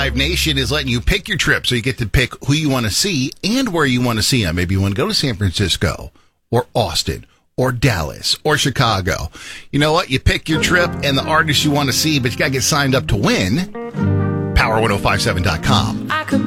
Live Nation is letting you pick your trip, so you get to pick who you want to see and where you want to see them. Maybe you want to go to San Francisco or Austin or Dallas or Chicago. You know what? You pick your trip and the artist you want to see, but you got to get signed up to win. Power1057.com.